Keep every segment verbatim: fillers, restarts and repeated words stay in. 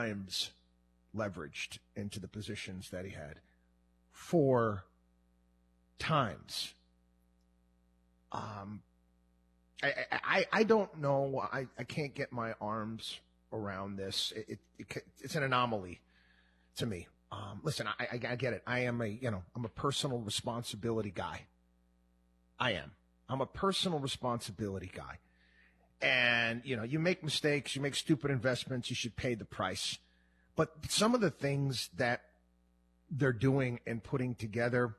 times leveraged into the positions that he had. Four times. Um, I, I, I don't know. I, I can't get my arms around this. It, it, it it's an anomaly to me. Um, listen, I, I, I get it. I am a, you know, I'm a personal responsibility guy. I am. I'm a personal responsibility guy. And, you know, you make mistakes, you make stupid investments, you should pay the price. But some of the things that they're doing and putting together,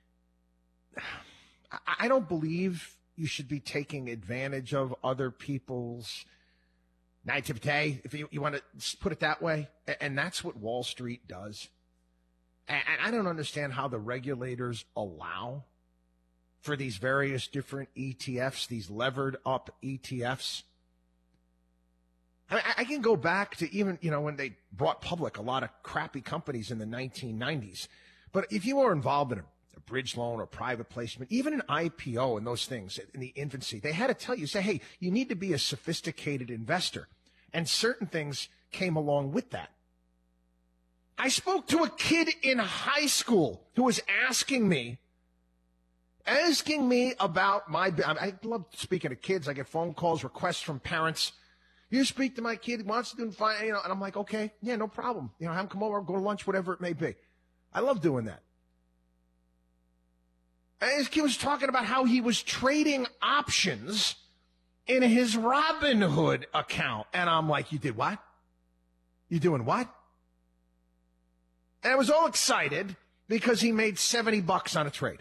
I, I don't believe you should be taking advantage of other people's naivete, if you, you want to put it that way. And that's what Wall Street does. And I don't understand how the regulators allow for these various different E T Fs, these levered up E T Fs. I mean, I can go back to even, you know, when they brought public a lot of crappy companies in the nineteen nineties. But if you were involved in a, a bridge loan or private placement, even an I P O and those things in the infancy, they had to tell you, say, hey, you need to be a sophisticated investor. And certain things came along with that. I spoke to a kid in high school who was asking me, asking me about my, I love speaking to kids. I get phone calls, requests from parents. You speak to my kid, he wants to do fine, you know, and I'm like, okay, yeah, no problem. You know, have him come over, go to lunch, whatever it may be. I love doing that. And this kid was talking about how he was trading options in his Robinhood account. And I'm like, you did what? You doing what? And I was all excited because he made seventy bucks on a trade.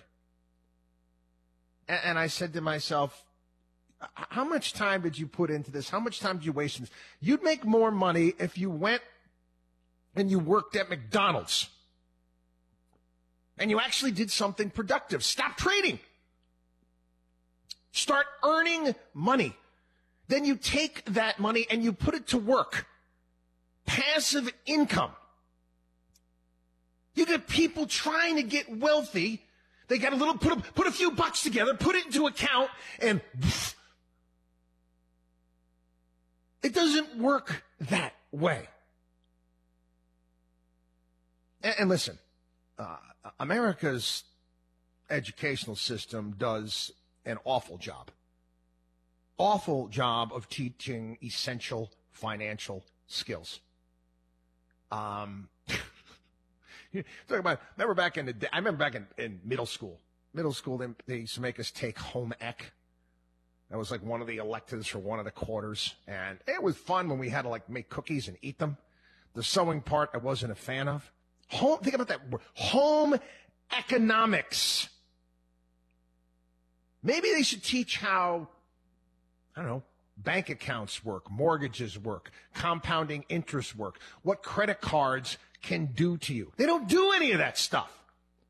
And I said to myself, how much time did you put into this? How much time did you waste in this? You'd make more money if you went and you worked at McDonald's and you actually did something productive. Stop trading. Start earning money. Then you take that money and you put it to work. Passive income. You get people trying to get wealthy. They got a little, put a, put a few bucks together, put it into account, and pff, it doesn't work that way. And, and listen, uh, America's educational system does an awful job. Awful job of teaching essential financial skills. Um, talk about, remember back in the day, I remember back in, in middle school. Middle school, they, they used to make us take home ec. That was like one of the electives for one of the quarters. And it was fun when we had to like make cookies and eat them. The sewing part I wasn't a fan of. Home, think about that word. Home economics. Maybe they should teach how, I don't know, bank accounts work, mortgages work, compounding interest work, what credit cards can do to you. They don't do any of that stuff.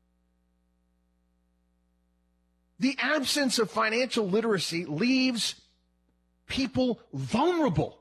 The absence of financial literacy leaves people vulnerable.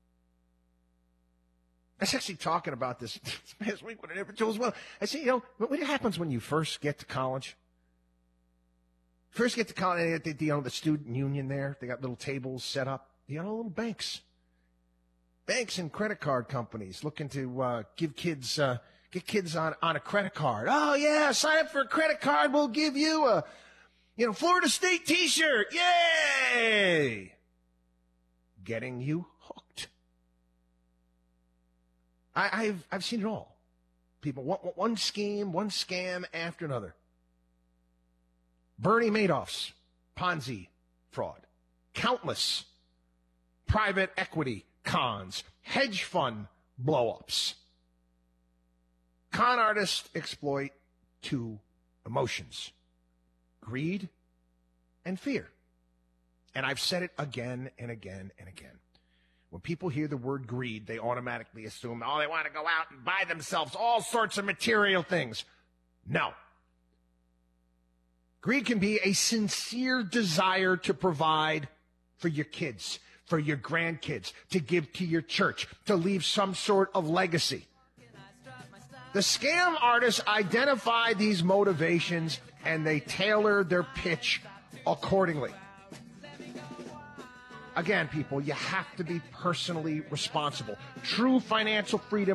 I was actually talking about this past week with an individual as well. I said, you know, what happens when you first get to college? First get to college, they, you know, the student union there, they got little tables set up. You know, little banks. Banks and credit card companies looking to uh give kids, uh get kids on, on a credit card. Oh, yeah, sign up for a credit card. We'll give you a, you know, Florida State t-shirt. Yay! Getting you hooked. I, I've, I've seen it all. People, one, one scheme, one scam after another. Bernie Madoff's Ponzi fraud. Countless private equity cons. Hedge fund blow-ups. Con artists exploit two emotions. Greed and fear. And I've said it again and again and again. When people hear the word greed, they automatically assume, oh, they want to go out and buy themselves all sorts of material things. No. Greed can be a sincere desire to provide for your kids, for your grandkids, to give to your church, to leave some sort of legacy. The scam artists identify these motivations and they tailor their pitch accordingly. Again, people, you have to be personally responsible. True financial freedom